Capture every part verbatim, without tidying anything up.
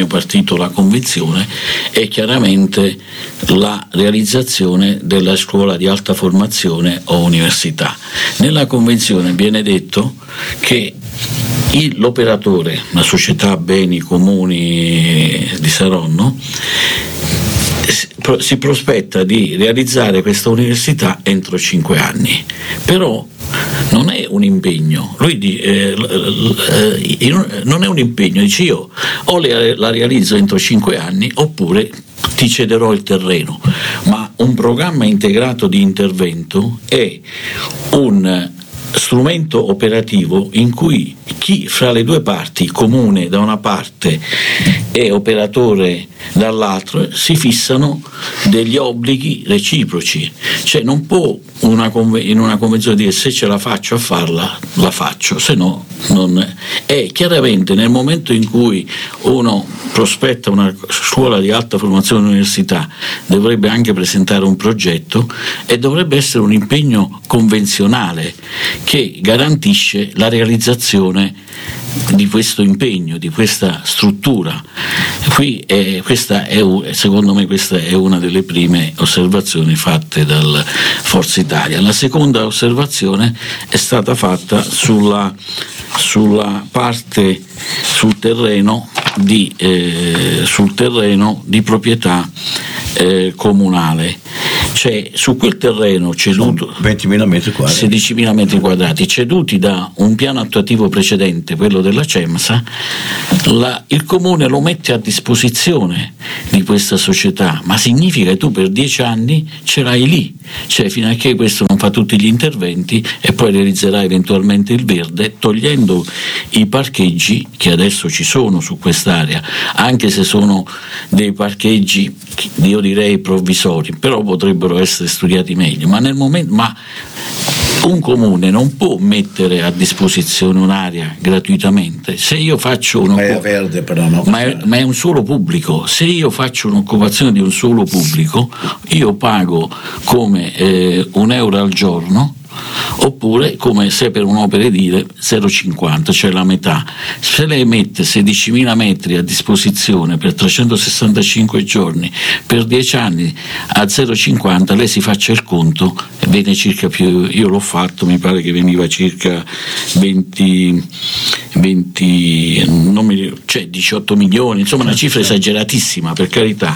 mio partito, la Convenzione, è chiaramente la realizzazione della scuola di alta formazione o università. Nella Convenzione viene detto che il, l'operatore, la società Beni Comuni di Saronno, si prospetta di realizzare questa università entro cinque anni, però non è un impegno, lui di, eh, eh, non è un impegno, dice io o la realizzo entro cinque anni oppure ti cederò il terreno, ma un programma integrato di intervento è un strumento operativo in cui chi fra le due parti, comune da una parte e operatore dall'altro, si fissano degli obblighi reciproci, cioè non può una conve- in una convenzione dire se ce la faccio a farla la faccio, se no non. E chiaramente nel momento in cui uno prospetta una scuola di alta formazione all'università dovrebbe anche presentare un progetto e dovrebbe essere un impegno convenzionale che garantisce la realizzazione di questo impegno, di questa struttura. Qui è, questa è, secondo me questa è una delle prime osservazioni fatte dal Forza Italia. La seconda osservazione è stata fatta sulla, sulla parte sul terreno di, eh, sul terreno di proprietà eh, comunale. Cioè su quel terreno ceduto ventimila metri quadrati, sedicimila metri quadrati ceduti da un piano attuativo precedente, quello della CEMSA, la, il comune lo mette a disposizione di questa società, ma significa che tu per dieci anni ce l'hai lì, cioè fino a che questo non fa tutti gli interventi e poi realizzerà eventualmente il verde, togliendo i parcheggi che adesso ci sono su quest'area, anche se sono dei parcheggi io direi provvisori, però potrebbero essere studiati meglio, ma nel momento ma un comune non può mettere a disposizione un'area gratuitamente. Se io faccio ma è verde però no? ma, è, ma è un suolo pubblico, se io faccio un'occupazione di un suolo pubblico io pago come eh, un euro al giorno, oppure come se per un'opera edile zero virgola cinquanta, cioè la metà. Se lei mette sedicimila metri a disposizione per trecentosessantacinque giorni per dieci anni a zero virgola cinquanta, lei si faccia il conto e viene circa più, io l'ho fatto, mi pare che veniva circa venti, venti non mi, cioè diciotto milioni, insomma una cifra esageratissima, per carità.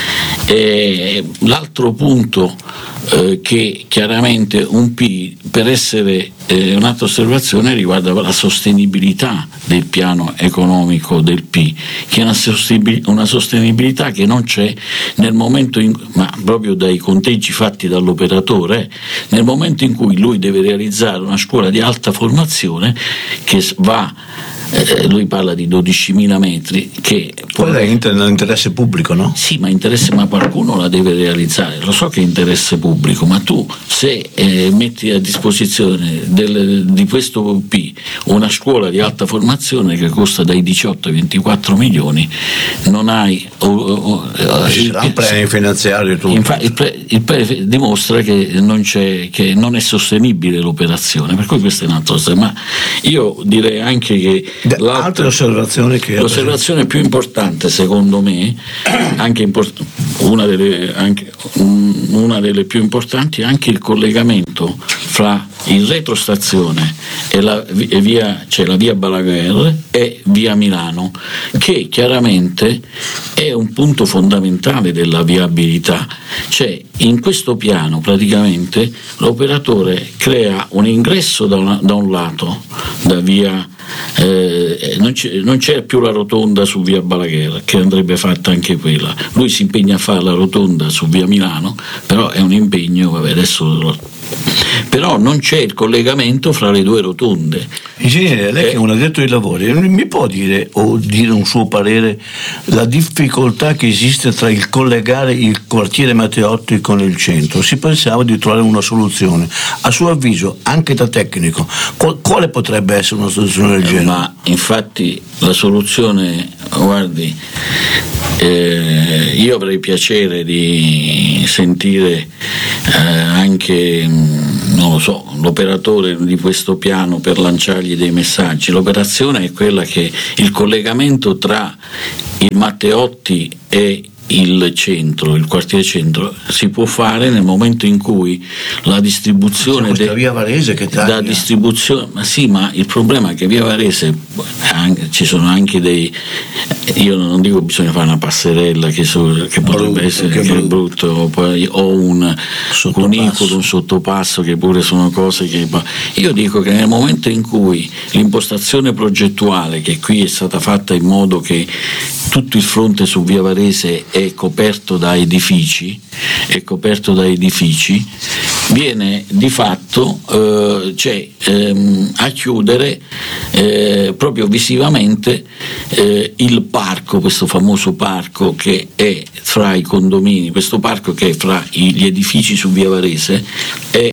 E l'altro punto eh, che chiaramente un P, per essere eh, un'altra osservazione, riguarda la sostenibilità del piano economico del P, che è una, sostenibil- una sostenibilità che non c'è nel momento in, ma proprio dai conteggi fatti dall'operatore, nel momento in cui lui deve realizzare una scuola di alta formazione che va Eh, lui parla di dodicimila metri che quello è l'interesse pubblico, no? Sì, ma interesse, ma qualcuno la deve realizzare, lo so che è interesse pubblico, ma tu se eh, metti a disposizione del, di questo P una scuola di alta formazione che costa dai diciotto ai ventiquattro milioni, non hai o, o, o, ci sarà un premio finanziario e tutto. Infa, il, pre, il pre dimostra che non c'è, che non è sostenibile l'operazione, per cui questo è un altro, ma io direi anche che altre osservazioni che l'osservazione più importante secondo me, anche import- una, delle, anche, una delle più importanti è anche il collegamento fra il retrostazione e la e via, cioè la via Balaguer e via Milano, che chiaramente è un punto fondamentale della viabilità. Cioè in questo piano praticamente l'operatore crea un ingresso da, una, da un lato, da via Eh, non, c'è, non c'è più la rotonda su via Balaguer, che andrebbe fatta anche quella, lui si impegna a fare la rotonda su via Milano, però è un impegno, vabbè, adesso però non c'è il collegamento fra le due rotonde. Ingegnere, lei che è un addetto ai lavori, mi può dire o dire un suo parere la difficoltà che esiste tra il collegare il quartiere Matteotti con il centro? Si pensava di trovare una soluzione, a suo avviso anche da tecnico quale potrebbe essere una soluzione del genere? Ma infatti la soluzione, guardi, eh, io avrei piacere di sentire eh, anche, non lo so, l'operatore di questo piano per lanciargli dei messaggi. L'operazione è quella che il collegamento tra il Matteotti e il centro, il quartiere centro si può fare nel momento in cui la distribuzione de, via Varese che la distribuzione, ma sì, ma il problema è che via Varese anche, ci sono anche dei, io non dico bisogna fare una passerella che, so, che potrebbe brutto, essere che che brutto, brutto poi, o un cunicolo, un sottopasso, che pure sono cose che io dico che nel momento in cui l'impostazione progettuale, che qui è stata fatta in modo che tutto il fronte su via Varese è coperto da edifici, è coperto da edifici, viene di fatto eh, cioè, ehm, a chiudere eh, proprio visivamente eh, il parco, questo famoso parco che è fra i condomini, questo parco che è fra gli edifici su via Varese è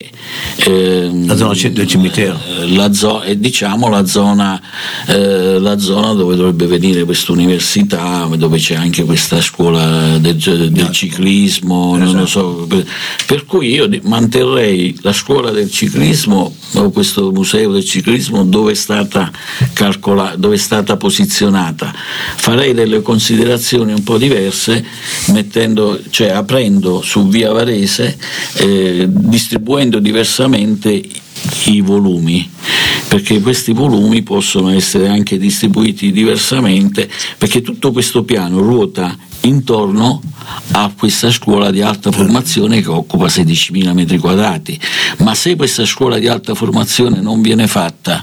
ehm, la zona del cimitero, la zo- è, diciamo la zona eh, la zona dove dovrebbe venire questa università, dove c'è anche questa scuola del, del ciclismo, esatto. Non lo so, per cui io manterrei la scuola del ciclismo o questo museo del ciclismo dove è stata calcolata, dove è stata posizionata. Farei delle considerazioni un po' diverse, mettendo, cioè aprendo su via Varese, eh, distribuendo diversamente i volumi, perché questi volumi possono essere anche distribuiti diversamente, perché tutto questo piano ruota intorno a questa scuola di alta formazione che occupa sedicimila metri quadrati, ma se questa scuola di alta formazione non viene fatta,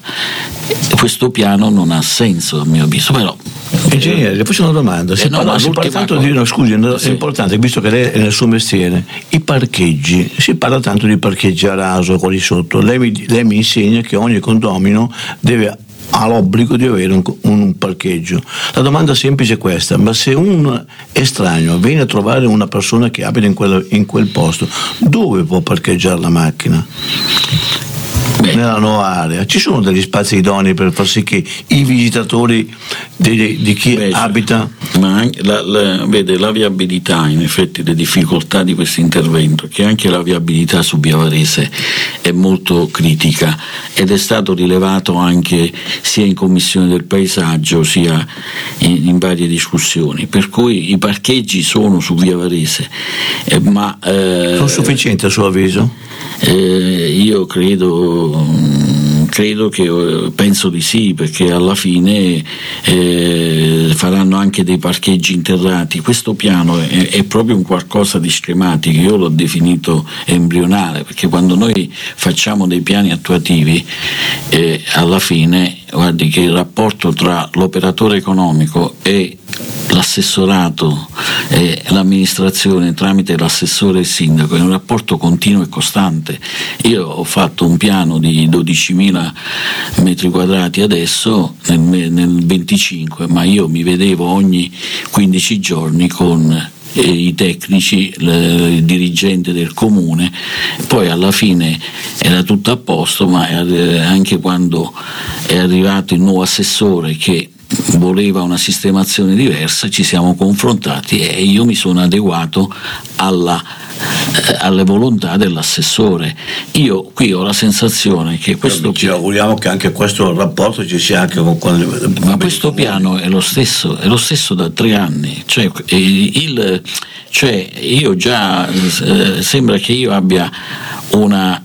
questo piano non ha senso a mio avviso. Però ingegnere, le faccio una domanda. Si eh no, parla, no, si parla tanto di, no, scusi, sì. È importante, visto che lei è nel suo mestiere, i parcheggi, si parla tanto di parcheggi a raso, quelli sotto. Lei mi, lei mi insegna che ogni condomino deve ha l'obbligo di avere un, un parcheggio. La domanda semplice è questa: ma se un estraneo viene a trovare una persona che abita in quel, in quel posto, dove può parcheggiare la macchina? Beh. Nella nuova area ci sono degli spazi idonei per far sì che i visitatori di, di chi Beh, abita, ma anche la, la, vede la viabilità, in effetti le difficoltà di questo intervento, che anche la viabilità su via Varese è molto critica ed è stato rilevato anche sia in commissione del paesaggio sia in, in varie discussioni, per cui i parcheggi sono su via Varese, eh, ma eh, sono sufficienti a suo avviso? Eh, io credo, credo che penso di sì, perché alla fine eh, faranno anche dei parcheggi interrati. Questo piano è, è proprio un qualcosa di schematico, io l'ho definito embrionale, perché quando noi facciamo dei piani attuativi eh, alla fine guardi che il rapporto tra l'operatore economico e l'assessorato e l'amministrazione tramite l'assessore e il sindaco è un rapporto continuo e costante. Io ho fatto un piano di dodicimila metri quadrati adesso nel, nel venticinque, ma io mi vedevo ogni quindici giorni con i tecnici, il dirigente del comune, poi alla fine era tutto a posto, ma anche quando è arrivato il nuovo assessore che voleva una sistemazione diversa, ci siamo confrontati e io mi sono adeguato alla, eh, alle volontà dell'assessore. Io qui ho la sensazione che questo ci auguriamo che anche questo rapporto ci sia anche con quando... ma questo piano è lo stesso, è lo stesso da tre anni, cioè, il, cioè io già eh, sembra che io abbia una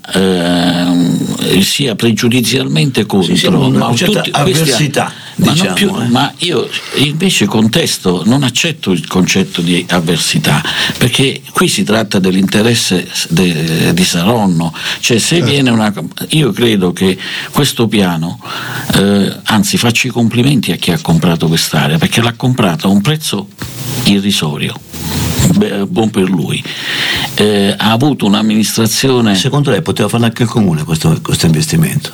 eh, sia pregiudizialmente contro, sì, sì, una ma certa tutti, avversità, ma, diciamo, più, eh. ma io invece contesto, non accetto il concetto di avversità, perché qui si tratta dell'interesse de, di Saronno, cioè se certo. viene una, io credo che questo piano eh, anzi faccio i complimenti a chi ha comprato quest'area, perché l'ha comprata a un prezzo irrisorio. Beh, buon per lui, eh, ha avuto un'amministrazione. Secondo lei poteva fare anche il comune questo, questo investimento?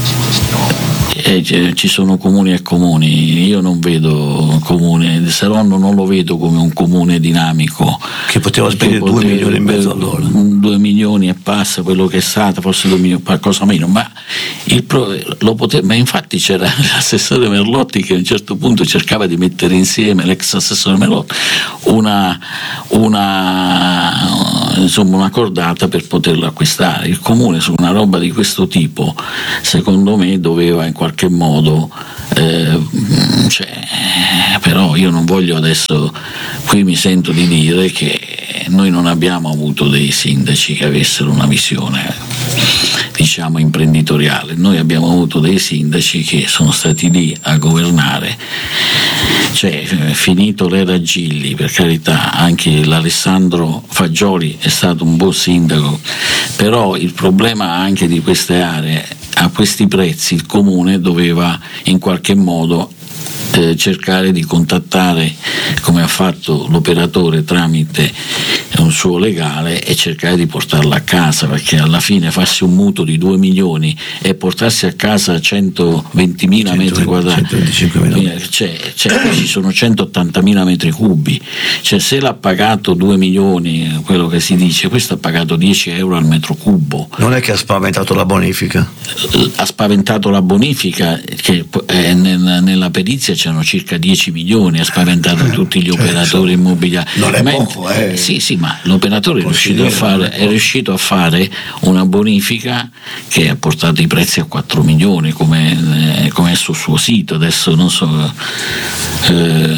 Eh, ci sono comuni e comuni, io non vedo comune, Saronno non lo vedo come un comune dinamico che poteva spendere due milioni e mezzo all'ora, due milioni e passa quello che è stato, forse due milioni, qualcosa meno, ma, il pro, lo pote, ma infatti c'era l'assessore Merlotti che a un certo punto cercava di mettere insieme, l'ex assessore Merlotti, una, una, insomma, una cordata per poterlo acquistare. Il comune su una roba di questo tipo secondo me doveva in qualche modo eh, cioè, però io non voglio adesso, qui mi sento di dire che noi non abbiamo avuto dei sindaci che avessero una visione, diciamo, imprenditoriale. Noi abbiamo avuto dei sindaci che sono stati lì a governare, cioè finito l'era Gilli, per carità, anche l'Alessandro Fagioli è stato un buon sindaco, però il problema anche di queste aree, a questi prezzi il comune doveva in qualche modo eh, cercare di contattare, come ha fatto l'operatore tramite un suo legale, e cercare di portarla a casa, perché alla fine farsi un mutuo di due milioni e portarsi a casa centoventimila metri quadrati, centoventicinquemila, cioè, cioè, ci sono centottantamila metri cubi, cioè se l'ha pagato due milioni, quello che si dice, questo ha pagato dieci euro al metro cubo. Non è che ha spaventato la bonifica? Ha spaventato la bonifica, che eh, nel, nella perizia c'erano circa dieci milioni, ha spaventato eh, tutti gli cioè, operatori immobiliari. Non è poco, eh. Sì, sì, ma l'operatore è riuscito, a fare, è riuscito a fare una bonifica che ha portato i prezzi a quattro milioni, come, eh, come è sul suo sito. Adesso non so. Eh,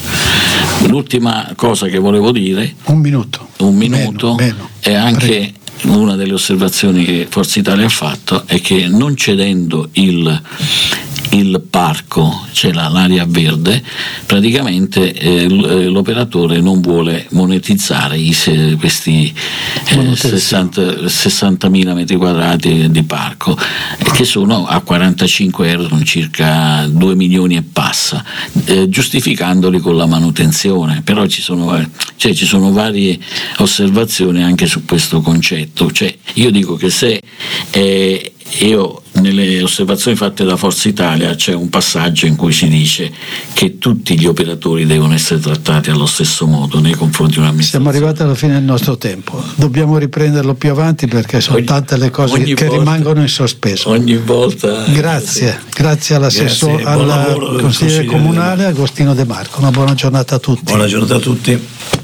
l'ultima cosa che volevo dire, un minuto, un minuto meno, meno. è anche Prego. Una delle osservazioni che Forza Italia ha fatto è che non cedendo il il parco, cioè l'area verde, praticamente eh, l'operatore non vuole monetizzare i, se, questi eh, sessanta, sessantamila metri quadrati di parco, eh, che sono a quarantacinque euro, con circa due milioni e passa, eh, giustificandoli con la manutenzione. Però ci sono, cioè, ci sono varie osservazioni anche su questo concetto. Cioè, io dico che se eh, io nelle osservazioni fatte da Forza Italia c'è un passaggio in cui si dice che tutti gli operatori devono essere trattati allo stesso modo nei confronti di un'amministrazione. Siamo arrivati alla fine del nostro tempo, dobbiamo riprenderlo più avanti perché sono ogni, tante le cose che volta, rimangono in sospeso. Ogni volta. Grazie, grazie all'assessore, al consigliere comunale Agostino De Marco. Una buona giornata a tutti. Buona giornata a tutti.